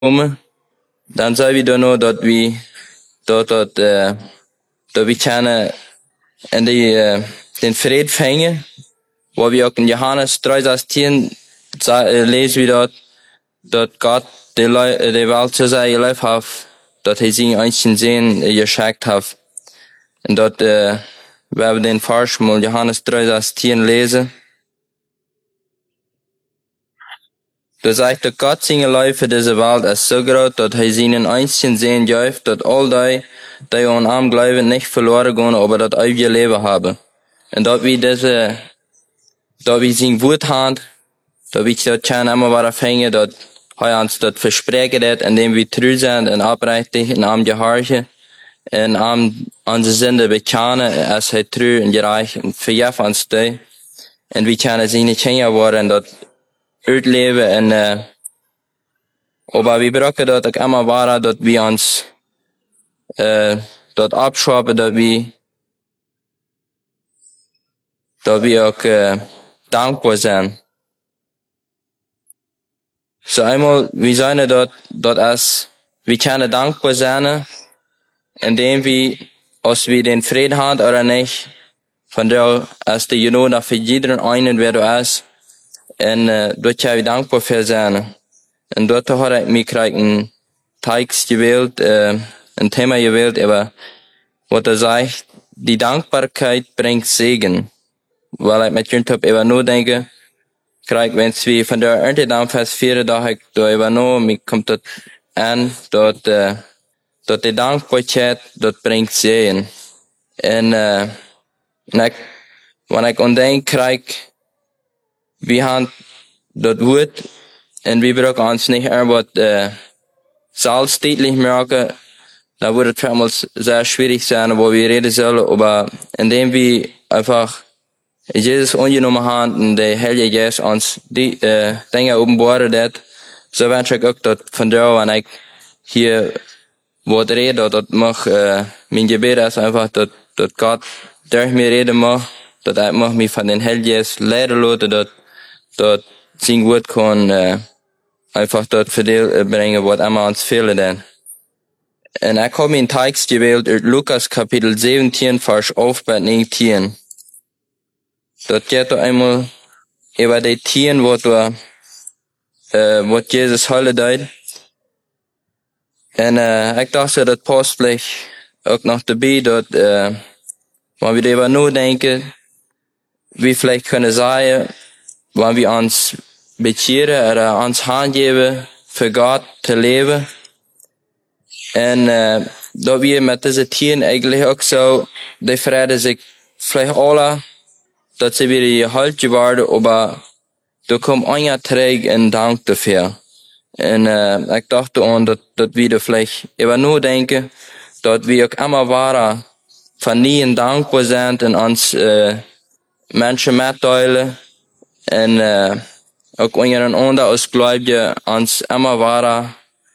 komen, dan zijn we dan ook dat we dat we kunnen en den vrede vangen, waar we ook in Johannes 3:10 lezen we dat God de wereld zo sehr geliebt heeft, dat hij zijn einzigen Zoon geschenkt heeft. En dat we hebben den Vers mal Johannes 3:10 lezen. Da sagt der Gott seine Liebe für diese Welt ist so groß, dass er seinen einzigen Sohn gibt, dass all die an ihm glauben, nicht verloren gehen, aber das ewige Leben haben. Und dass wir sein Wort haben, dass wir das können immer wieder fangen, dass er uns das versprechen hat, indem wir treu sind und aufrichtig in ihm gehorchen, und ihm unsere Sünde bekennen, als er treu und gerecht und vergibt uns die. Und wir können seine Kinder werden, dass uitleven en aber we brauchen dat ook immer wahr, dat we ons dat abschaffen, dat we ook dankbaar zijn. So einmal, we zijn dat als we kunnen dankbaar zijn, indem we, als we den Frieden haben oder nicht, von der als de Genoten für jeden einen wer du ist. En dat jij dankbaar voor zijn. En dat had ik me krijg een tekst gewählt, een thema gewählt, aber wat zegt, die dankbaarheid brengt Segen. Weil ik met jullie heb even nu denken, krijg wens we van der eerste dan vers 4 dat ik door even nu, me komt het aan, dat de dankbaarheid, dat brengt Segen. En wanneer ik aan denk krijg, wir haben das Wort, und wir brauchen uns nicht irgendwas salztätlich merken. Da würde es damals sehr schwierig sein, wo wir reden sollen, aber indem wir einfach Jesus angenommen haben und der Heilige Geist uns die Dinge offenbart hat, so wünsche ich auch, dass von da, wenn ich hier was rede, dass mein Gebet ist einfach, dass Gott durch mich reden mag, dass ich mich von den Heiligen Geist leiden lasse, dat zijn woord kan einfach dat verdeel brengen wat immer uns fehlen denn. En ik heb een tekst gewählt uit Lukas Kapitel 17 vers 11 bis 19. Dat gaat einmal über die Tieren wat Jesus heute deed. En ik dacht dat past vielleicht ook nog dabei, dat wenn wir darüber nachdenken, wie vielleicht können sagen, wenn wir uns bekehren oder uns hingeben, für Gott zu leben. Und da wir mit diesen Tieren eigentlich auch so, die freuen sich vielleicht alle, dass sie wieder gehalten werden, aber da kommt einer Träg in Dank dafür. Und ich dachte an, dass wir da vielleicht über nur denken, dass wir auch immer wahr von ihnen dankbar sind und uns Menschen mitteilen. En ook wanneer een ander als Gläubige ons immer wahr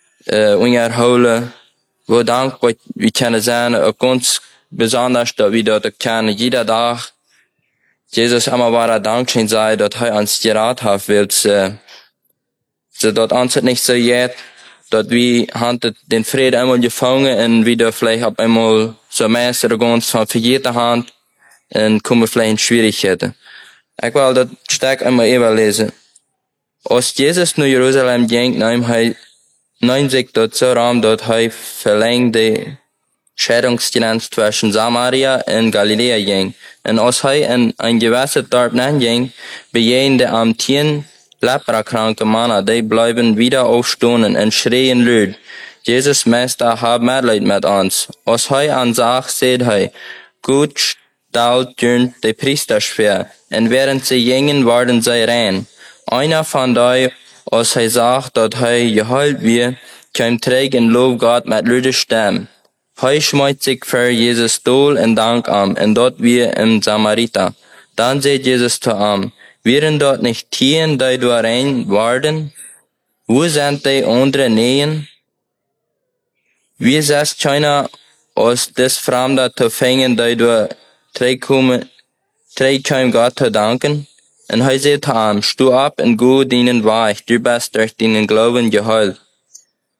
holen, wo dankbar wir können sein, auch ganz besonders, dass wir dort können, jeder Tag, Jesus immer wahr Dankeschön sei, dass er uns gerat hat, weil so dass uns nicht so geht, dass wir haben den Frieden einmal gefangen und wieder vielleicht auf einmal so Meister ganz von vergeten haben und kommen vielleicht in Schwierigkeiten. Ich will das stark einmal überlesen. Als Jesus nach Jerusalem ging, nahm sich dort so Raum, dass er verlängert die Scheidungsgrenze zwischen Samaria und Galiläa ging. Und als er in ein gewisses Dorf ging, begehen die am 10 leprakranke Männer, die bleiben wieder aufstehen und schreien laut: Jesus, Meister, hab Mitleid mit uns. Als er ansah, sagt er: Gut stellt die Priester schwer. Und während sie gingen, waren sie rein. Einer von denen, als er sagt, dass er geheilt wird, kam träg in Lob Gott mit lauter Stimme. Er schmeißt sich für Jesus Stuhl und Dank an, und dort wir im Samariter. Dann sagt Jesus zu ihm: Wären dort nicht Tieren, die du rein waren? Wo sind die anderen Nähen? Wie ist keiner aus des Fremden zu fangen, die du träg kam Gott zu danken? Und er sagt zu ihm: Steh ab und geh deinen Weg, du bist durch deinen Glauben geheilt.